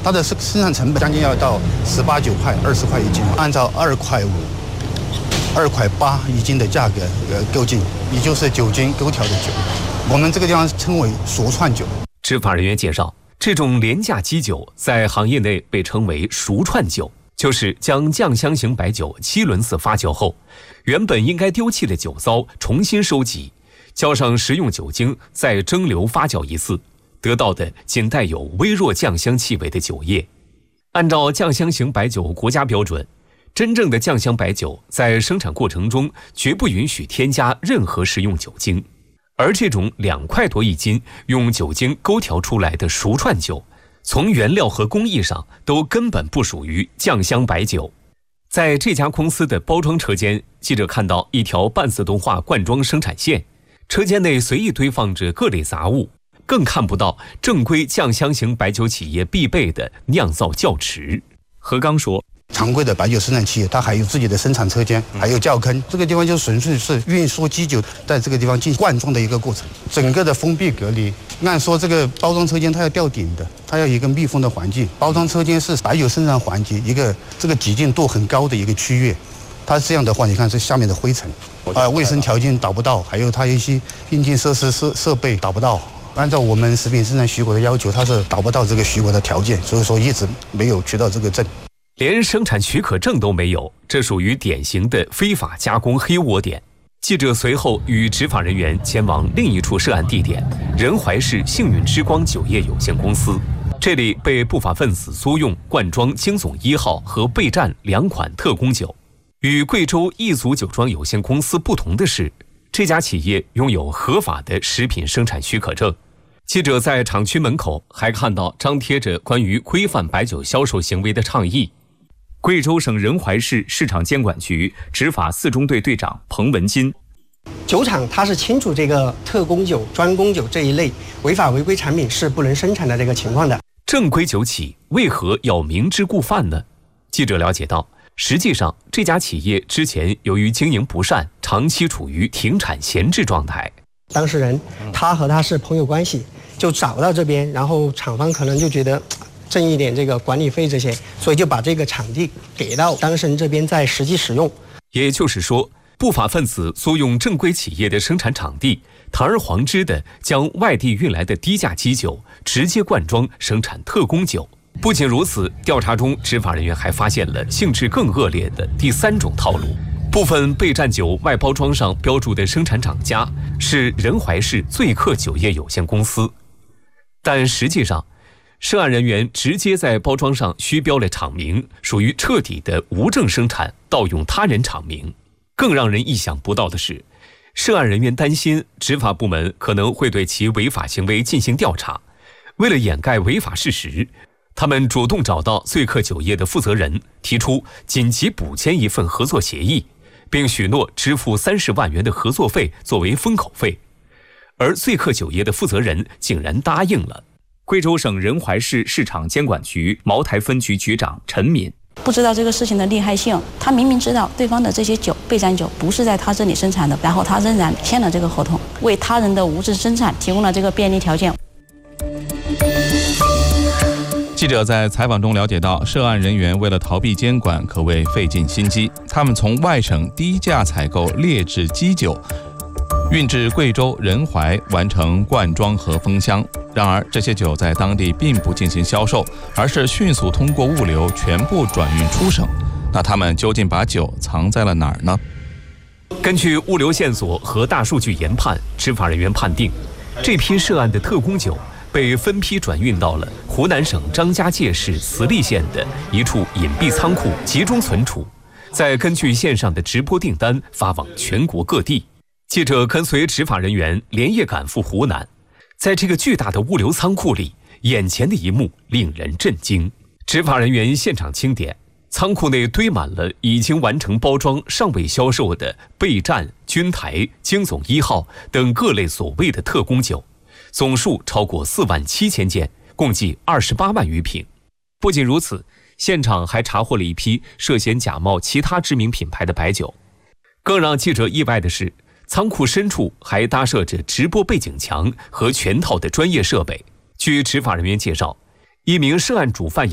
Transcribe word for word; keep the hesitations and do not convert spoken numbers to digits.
它的生生产成本将近要到十八九块、二十块一斤，按照二块五、二块八一斤的价格呃购进，也就是酒精勾调的酒。我们这个地方称为熟串酒。 执法人员介绍，这种廉价基酒在行业内被称为熟串酒，就是将酱香型白酒七轮次发酵后，原本应该丢弃的酒糟重新收集，浇上食用酒精，再蒸馏发酵一次，得到的仅带有微弱酱香气味的酒液。按照酱香型白酒国家标准，真正的酱香白酒在生产过程中绝不允许添加任何食用酒精，而这种两块多一斤用酒精勾调出来的熟串酒，从原料和工艺上都根本不属于酱香白酒。在这家公司的包装车间，记者看到一条半自动化灌装生产线，车间内随意堆放着各类杂物，更看不到正规酱香型白酒企业必备的酿造窖池。何刚说， 常规的白酒生产企业，它还有自己的生产车间，还有窖坑。这个地方就纯粹是运输基酒在这个地方进行灌装的一个过程，整个的封闭隔离。按说这个包装车间它要吊顶的，它要一个密封的环境。包装车间是白酒生产环节一个这个洁净度很高的一个区域。它这样的话，你看这下面的灰尘，啊，卫生条件达不到，还有它一些硬件设施设设备达不到。按照我们食品生产许可的要求，它是达不到这个许可的条件，所以说一直没有取到这个证。 连生产许可证都没有，这属于典型的非法加工黑窝点。记者随后与执法人员前往另一处涉案地点仁怀市幸运之光酒业有限公司，这里被不法分子租用灌装京总一号和备战两款特供酒。与贵州一族酒庄有限公司不同的是，这家企业拥有合法的食品生产许可证。记者在厂区门口还看到张贴着关于规范白酒销售行为的倡议。贵州省仁怀市市场监管局执法四中队队长彭文金， 酒厂它是清楚这个特供酒、专供酒这一类违法违规产品是不能生产的这个情况的。 正规酒企为何要明知故犯呢？记者了解到，实际上这家企业之前由于经营不善，长期处于停产闲置状态。 当事人他和他是朋友关系，就找到这边，然后厂方可能就觉得挣一点这个管理费这些，所以就把这个场地给到当事人这边再实际使用。 也就是说，不法分子租用正规企业的生产场地，堂而皇之地将外地运来的低价基酒直接灌装生产特供酒。不仅如此，调查中执法人员还发现了性质更恶劣的第三种套路。部分备战酒外包装上标注的生产厂家是仁怀市醉客酒业有限公司，但实际上涉案人员直接在包装上虚标了厂名，属于彻底的无证生产，盗用他人厂名。更让人意想不到的是，涉案人员担心执法部门可能会对其违法行为进行调查，为了掩盖违法事实，他们主动找到醉客酒业的负责人，提出紧急补签一份合作协议，并许诺支付三十万元的合作费作为封口费。而醉客酒业的负责人竟然答应了。贵州省仁怀市市场监管局茅台分局局长陈敏， 不知道这个事情的厉害性，他明明知道对方的这些酒备战酒不是在他这里生产的，然后他仍然签了这个合同，为他人的无证生产提供了这个便利条件。 记者在采访中了解到，涉案人员为了逃避监管，可谓费尽心机。他们从外省低价采购劣质基酒，运至贵州仁怀完成灌装和封箱。然而，这些酒在当地并不进行销售，而是迅速通过物流全部转运出省。那他们究竟把酒藏在了哪儿呢？ 根据物流线索和大数据研判，执法人员判定，这批涉案的特供酒被分批转运到了湖南省张家界市慈利县的一处隐蔽仓库集中存储，再根据线上的直播订单发往全国各地。记者跟随执法人员连夜赶赴湖南，在这个巨大的物流仓库里，眼前的一幕令人震惊。执法人员现场清点，仓库内堆满了已经完成包装尚未销售的备战、军台、京总一号等各类所谓的特供酒，总数超过四万七千件，共计二十八万余瓶。不仅如此，现场还查获了一批涉嫌假冒其他知名品牌的白酒。更让记者意外的是，仓库深处还搭设着直播背景墙和全套的专业设备。据执法人员介绍，一名涉案主犯